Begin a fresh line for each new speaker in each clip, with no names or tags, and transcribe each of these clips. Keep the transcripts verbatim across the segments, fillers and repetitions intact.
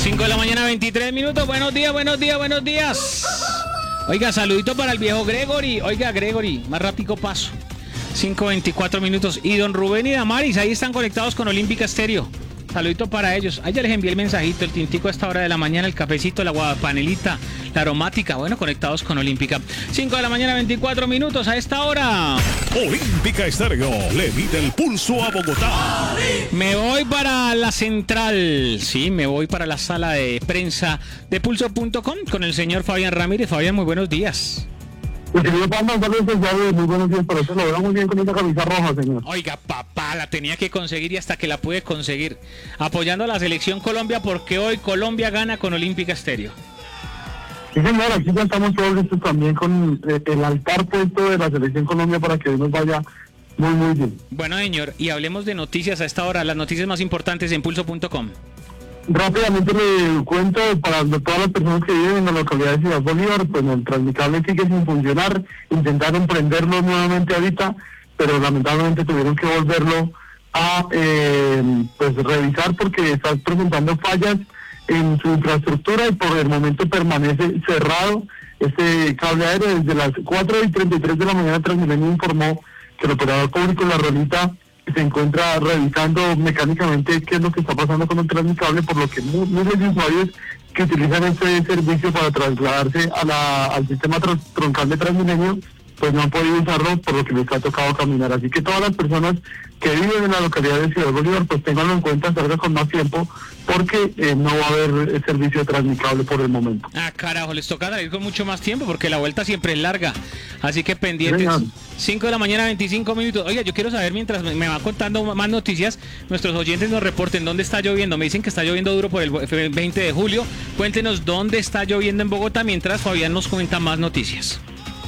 cinco de la mañana, veintitrés minutos. Buenos días, buenos días, buenos días. Oiga, saludito para el viejo Gregory. Oiga, Gregory, más rápido paso. cinco veinticuatro minutos. Y don Rubén y Damaris, ahí están conectados con Olímpica Estéreo. Saludito para ellos. Ahí ya les envié el mensajito, el tintico a esta hora de la mañana, el cafecito, la guapanelita, la aromática. Bueno, conectados con Olímpica. cinco de la mañana, veinticuatro minutos a esta hora.
Olímpica Estéreo le mide el pulso a Bogotá.
Me voy para la central. Sí, me voy para la sala de prensa de pulso punto com con el señor Fabián Ramírez. Fabián, muy buenos días.
Mi querido Panda, saludos especiales, muy buenos días para usted. Lo veo muy bien con esa camisa roja, señor.
Oiga, papá, la tenía que conseguir y hasta que la pude conseguir. Apoyando a la selección Colombia porque hoy Colombia gana con Olímpica Estéreo.
Sí, señor, aquí ya estamos todos listos también con eh, el altar puesto de la selección Colombia para que hoy nos vaya muy, muy bien.
Bueno, señor, y hablemos de noticias a esta hora, las noticias más importantes en pulso punto com.
Rápidamente le cuento para todas las personas que viven en la localidad de Ciudad Bolívar, pues el Transmicable sigue sin funcionar, intentaron prenderlo nuevamente ahorita, pero lamentablemente tuvieron que volverlo a eh, pues revisar porque está presentando fallas en su infraestructura y por el momento permanece cerrado este cable aéreo. Desde las cuatro y treinta y tres de la mañana Transmilenio informó que el operador público La Rolita se encuentra revisando mecánicamente qué es lo que está pasando con el Transmicable, por lo que muchos usuarios que utilizan este servicio para trasladarse a la, al sistema tras, troncal de Transmilenio, pues no han podido usarlo, por lo que les ha tocado caminar. Así que todas las personas que viven en la localidad de Ciudad Bolívar, pues ténganlo en cuenta, salgan con más tiempo, porque eh, no va a haber servicio de Transmicable por el momento.
Ah, carajo, les toca salir con mucho más tiempo porque la vuelta siempre es larga. Así que pendientes. cinco de la mañana, veinticinco minutos. Oiga, yo quiero saber, mientras me van contando más noticias, nuestros oyentes nos reporten dónde está lloviendo. Me dicen que está lloviendo duro por el veinte de julio. Cuéntenos dónde está lloviendo en Bogotá, mientras Fabián nos cuenta más noticias.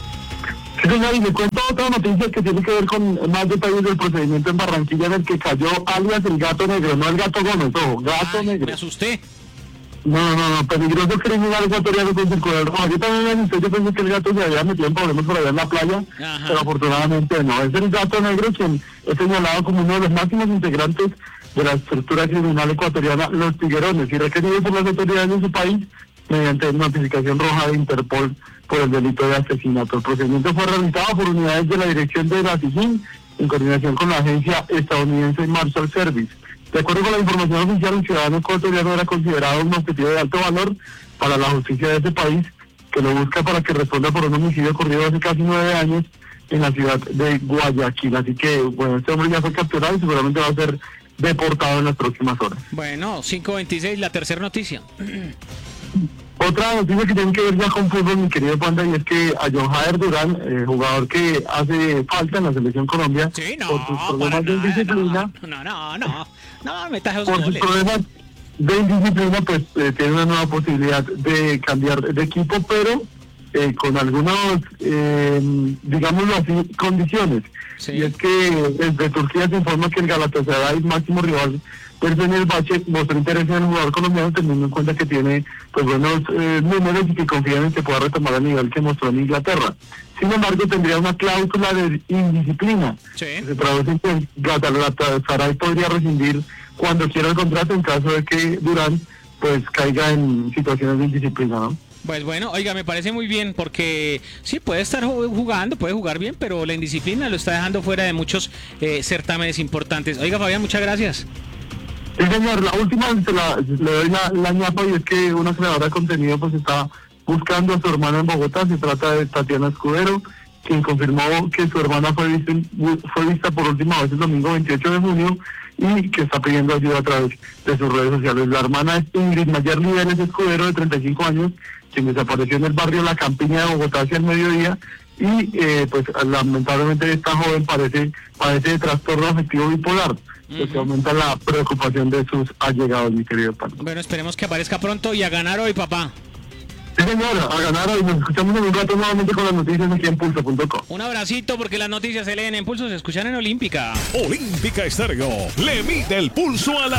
Sí, señor, y me cuento otra noticia que tiene que ver con más detalles del procedimiento en Barranquilla en el que cayó alias el Gato Negro, no el Gato Gómez, ojo, Gato
Ay,
Negro.
Me asusté.
No, no, no, peligroso criminal ecuatoriano con circular rojo. Yo también me asusté, yo pensé que el gato se había metido en problemas por allá en la playa,
Ajá. Pero
afortunadamente no. Es el Gato Negro quien es señalado como uno de los máximos integrantes de la estructura criminal ecuatoriana Los Tiguerones y requerido por las autoridades de su país mediante notificación roja de Interpol por el delito de asesinato. El procedimiento fue realizado por unidades de la dirección de la SIGIN en coordinación con la agencia estadounidense Marshall Service. De acuerdo con la información oficial, el ciudadano ecuatoriano era considerado un objetivo de alto valor para la justicia de ese país, que lo busca para que responda por un homicidio ocurrido hace casi nueve años en la ciudad de Guayaquil. Así que, bueno, este hombre ya fue capturado y seguramente va a ser deportado en las próximas horas.
Bueno, cinco veintiséis, la tercera noticia.
Otra noticia que tiene que ver ya con fútbol, mi querido Panda, y es que a John Jader Durán, eh, jugador que hace falta en la selección Colombia,
Sí, no,
por sus problemas
para
de
nada,
indisciplina,
no, no, no, no, no, metas esos
por sus
goles.
problemas de indisciplina, pues eh, tiene una nueva posibilidad de cambiar de equipo, pero eh, con algunos, eh, digámoslo así, condiciones.
Sí.
Y es que desde Turquía se informa que el Galatasaray, máximo rival del Fenerbahce, mostró interés en el jugador colombiano, teniendo en cuenta que tiene pues buenos eh, números y que confían en que pueda retomar el nivel que mostró en Inglaterra. Sin embargo, tendría una cláusula de indisciplina.
Sí.
Se traduce en que el Galatasaray podría rescindir cuando quiera el contrato en caso de que Durán pues caiga en situaciones de indisciplina, ¿no?
Pues bueno, oiga, me parece muy bien porque sí, puede estar jugando, puede jugar bien, pero la indisciplina lo está dejando fuera de muchos eh, certámenes importantes. Oiga, Fabián, muchas gracias.
Sí, señor, la última se la, le doy la, la ñapa, y es que una creadora de contenido pues está buscando a su hermana en Bogotá. Se trata de Tatiana Escudero, quien confirmó que su hermana fue vista, fue vista por última vez el domingo veintiocho de junio y que está pidiendo ayuda a través de sus redes sociales. La hermana es Ingrid Mayer Niveles Escudero, de treinta y cinco años, quien desapareció en el barrio La Campiña de Bogotá hacia el mediodía, y eh, pues lamentablemente esta joven padece, padece de trastorno afectivo bipolar, lo que aumenta la preocupación de sus allegados, mi querido Pablo.
Bueno, esperemos que aparezca pronto y a ganar hoy, papá.
Sí, señora, a ganar hoy. Nos escuchamos en un rato nuevamente con las noticias aquí en pulso punto com.
Un abracito porque las noticias se leen en Pulso, se escuchan en Olímpica.
Olímpica Estéreo le mide el pulso a la